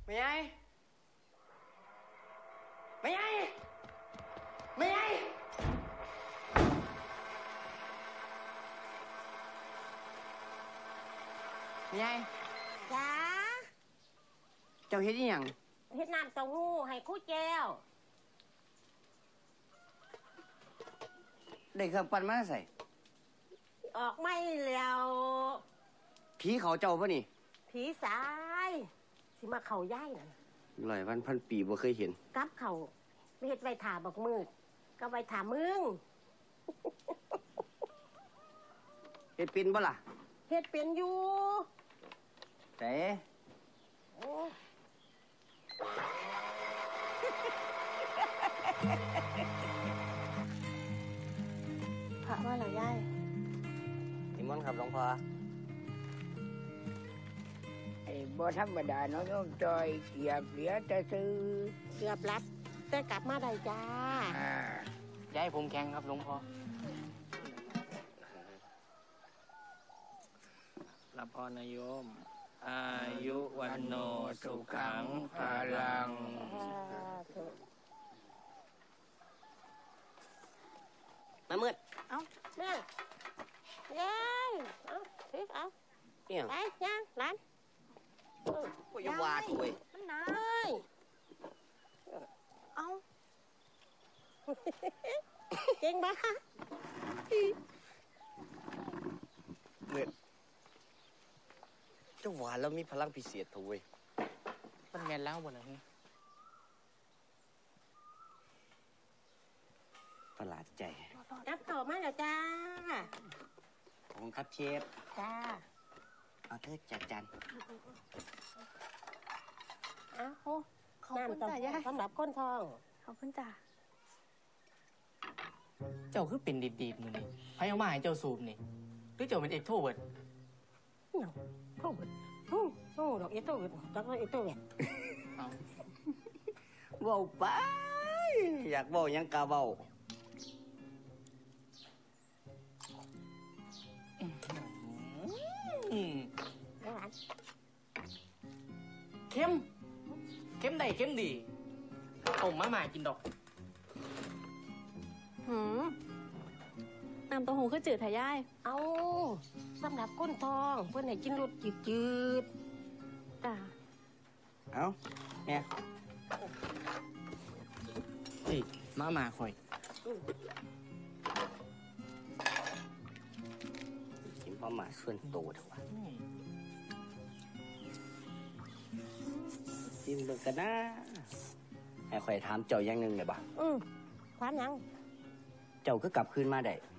ไม่ไงไม่ไงไม่ไงไม่ไงจ้าเจ้าเฮ็ดอีหยังเฮ็ดน้ำเต้าหู้ให้คู่แก้วได้เครื่องปั่นมาใส่ออกไม่แล้วผีเขาเจ้าปะนี่ผีสายสิมาเขาย่ายนั่น 100 วัน 1,000 ปีบ่เคยเห็นกับเขาไม่เฮ็ดไว้ถ่าบักมืดก็ไว้ถ่ามึงเฮ็ดเป็นบ่ล่ะเฮ็ดเป็นอยู่แต่โอ้พระว่าเหรอย่ายนิมนต์ครับหลวงพ่อบ่ธรรมดาเนาะโยมจอยเกียบเหลือแต่ซื้อเกือบรับแต่กลับมาได้จ้าย้ายผมแข็งครับหลวงพ่อรับพรนโยมอายุวันโนสุขังภาลังมามืดเอาแม่ยายเอาสิเอาไปย่างหลานก็อย่าว่าถุยมันนายเอาเก่งบ้ามืดเจ้าหวานแล้วมีพลังพิเศษถุยมันแม่นแล้วบ่ล่ะฮะประหลาดใจรับเข้ามาแล้วจ้าขอบคุณครับเชฟจ้าเอาเธอจัดจานอ้าวขอบคุณจ้ะสำหรับคนทองขอบคุณจ้ะเจ้าคือเป็นดีๆมื้อนี้ไผเอามาให้เจ้าสูบนี่หรือเจ้าเป็นเอกโทรเวิร์ดเนี่ยโทษโอ้ดอกเอโต้เวิร์ดดอกเอโต้เวิร์ดเอาเว้าไปอยากเว้ายังกะเว้าเข้มได้เข้มดีผมมาหมากินดอกน้ำเต้าหู้คือจืดแท้ย่ายเอาสำหรับคนทองเพื่อนให้กินรสจืดจ้ะเอาเนี่ยนี่มาหมาคอยกินพอมาส่วนโตเถอะวะจิ้มเบิ่งกันนะให้ข่อยถามเจ้าอย่างหนึ่งเลยบ่ถามยังเจ้าก็กลับคืนมาได้